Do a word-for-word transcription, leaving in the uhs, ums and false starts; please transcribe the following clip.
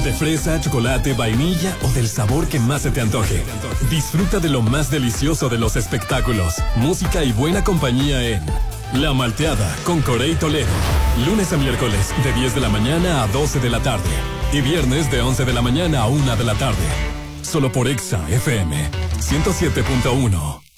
de fresa, chocolate, vainilla o del sabor que más se te antoje. Disfruta de lo más delicioso de los espectáculos, música y buena compañía en La Malteada con Corey Toledo. Lunes a miércoles de diez de la mañana a doce de la tarde. Y viernes de once de la mañana a una de la tarde. Solo por Exa F M ciento siete punto uno.